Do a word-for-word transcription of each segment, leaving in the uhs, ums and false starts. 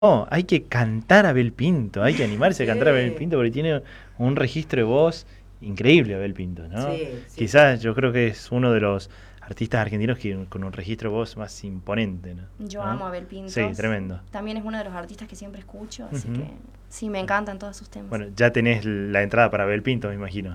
No, hay que cantar a Abel Pinto, hay que animarse a cantar a Abel Sí, Pinto porque tiene un registro de voz increíble Abel Pinto, ¿no? sí, sí, sí. Quizás yo creo que es uno de los artistas argentinos que, con un registro de voz más imponente, ¿no? Yo ¿No? amo a Abel Sí, Pintos. tremendo. También es uno de los artistas que siempre escucho, así Ujú. que sí, me encantan todos sus temas. Bueno, ya tenés la entrada para Abel Pinto, me imagino.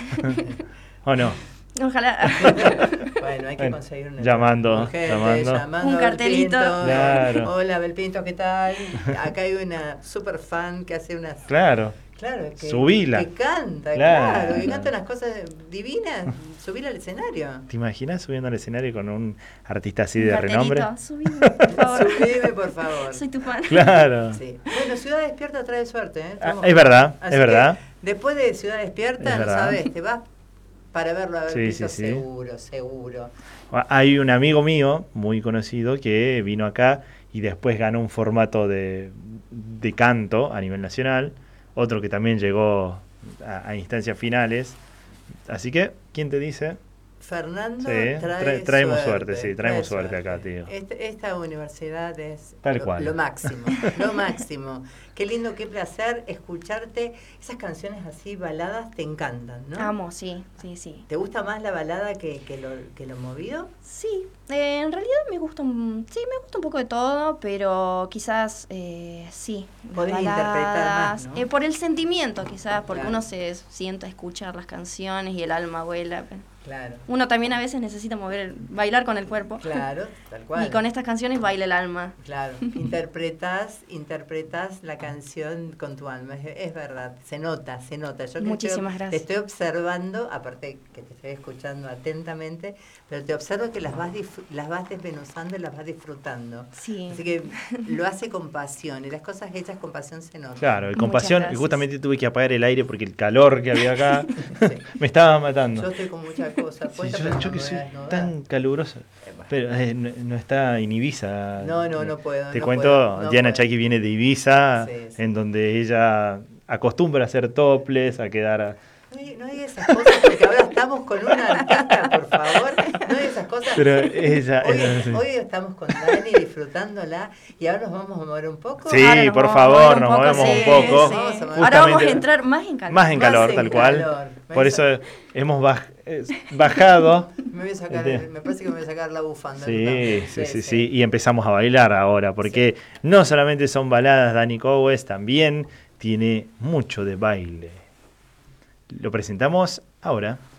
¿O no? Ojalá. Bueno, hay que Bueno, conseguir una llamando, urgente, llamando. llamando Un a Abel cartelito. Pinto. Claro. Hola, Abel Pinto, ¿qué tal? Acá hay una super fan que hace unas... Claro. Claro, que, Subila. que canta, Claro. claro, que canta unas cosas divinas, subila al escenario. ¿Te imaginas subiendo al escenario con un artista así Un de cartelito. renombre? Subime, por favor. Subime, por favor. Soy tu fan. Claro. Sí. Bueno, Ciudad Despierta trae suerte, ¿eh? Ah, Estamos- es verdad, Así es verdad. que después de Ciudad Despierta, Es no verdad. sabes, te vas para verlo a ver Sí, Pinto sí, sí. seguro, seguro. Hay un amigo mío muy conocido que vino acá y después ganó un formato de, de canto a nivel nacional, otro que también llegó a, a instancias finales. Así que, ¿quién te dice? Fernando Sí, trae tra- traemos suerte, suerte, sí, trae traemos suerte acá, tío. Este- esta universidad es Tal lo, cual. lo máximo, lo máximo. Qué lindo, qué placer escucharte. Esas canciones así, baladas, te encantan, ¿no? Amo, sí, sí, sí. ¿Te gusta más la balada que, que, lo, que lo movido? Sí, eh, en realidad me gusta un, sí, me gusta un poco de todo, pero quizás eh, sí. las Podés interpretar más, ¿no? eh, por el sentimiento quizás, porque Claro. uno se sienta a escuchar las canciones y el alma vuela. pero Claro, Uno también a veces necesita mover, el- bailar con el cuerpo. claro, tal cual. Y con estas canciones baila el alma. Claro, interpretas, interpretas la canción con tu alma, es, es verdad, se nota, se nota. Yo que Muchísimas estoy- gracias. te estoy observando, aparte que te estoy escuchando atentamente, pero te observo que las vas dif- las vas desmenuzando y las vas disfrutando. Sí. Así que lo hace con pasión y las cosas hechas con pasión se notan. Claro, y Muchas con pasión, y gracias. justamente tuve que apagar el aire porque el calor que había acá Sí. me estaba Yo matando. estoy con muchas cosas. Sí, puestas, yo, pero yo no que me soy voy a desnudar. tan caluroso. Eh, bueno. Pero eh, no, no está en Ibiza. No, no, no puedo, Te no cuento, puedo, no Diana puedo. Chaki viene de Ibiza, Sí, sí. en donde ella acostumbra a hacer toples, a quedar... a- No digas no diga esas cosas porque ahora estamos con una artista, por favor. No digas esas cosas. Pero ella... Hoy, ella- hoy estamos con Dani disfrutándola y ahora nos vamos a mover un poco. Sí, Ahora nos por vamos a favor, mover un nos poco, movemos sí, un poco. sí. Vamos a mover. Ahora vamos a Justamente- entrar más en calor. Más en Más calor, en tal cual. calor. Por eso hemos baj- eh, bajado. Me voy a sacar, el- me parece que me voy a sacar la bufanda. Sí, ¿no? sí, sí, sí. Y empezamos a bailar ahora, porque no solamente son baladas Dani Cowes, también tiene mucho de baile. Lo presentamos ahora.